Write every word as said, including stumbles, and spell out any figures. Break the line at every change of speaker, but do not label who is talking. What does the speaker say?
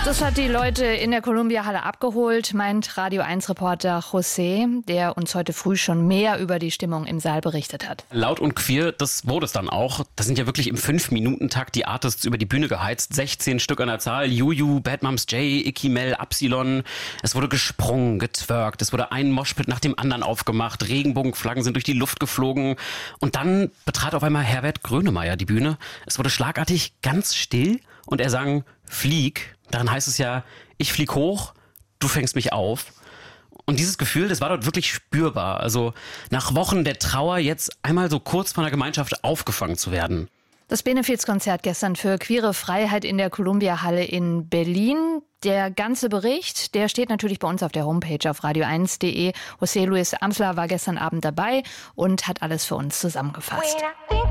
Das hat die Leute in der Columbia-Halle abgeholt, meint Radio eins Reporter José, der uns heute früh schon mehr über die Stimmung im Saal berichtet hat.
Laut und queer, das wurde es dann auch. Da sind ja wirklich im fünf Minuten Takt die Artists über die Bühne geheizt. sechzehn Stück an der Zahl. Juju, Bad Moms J, Icky Mel, Absilon. Es wurde gesprungen, getwerkt. Es wurde ein Moshpit nach dem anderen aufgemacht. Regenbogenflaggen sind durch die Luft geflogen. Und dann betrat auf einmal Herbert Grönemeyer die Bühne. Es wurde schlagartig ganz still und er sang Flieg. Darin heißt es ja, ich flieg hoch, du fängst mich auf. Und dieses Gefühl, das war dort wirklich spürbar. Also nach Wochen der Trauer jetzt einmal so kurz von der Gemeinschaft aufgefangen zu werden.
Das Benefizkonzert gestern für queere Freiheit in der Columbia-Halle in Berlin. Der ganze Bericht, der steht natürlich bei uns auf der Homepage auf radio eins punkt de. José Luis Amsler war gestern Abend dabei und hat alles für uns zusammengefasst.